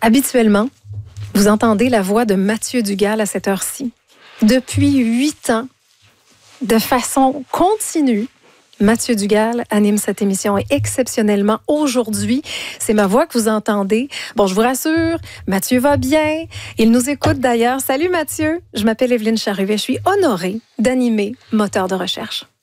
Habituellement, vous entendez la voix de Mathieu Dugal à cette heure-ci. Depuis 8 ans, de façon continue, Mathieu Dugal anime cette émission et exceptionnellement aujourd'hui, c'est ma voix que vous entendez. Bon, je vous rassure, Mathieu va bien. Il nous écoute d'ailleurs. Salut Mathieu, je m'appelle Evelyne Charruet. Je suis honorée d'animer Moteur de recherche.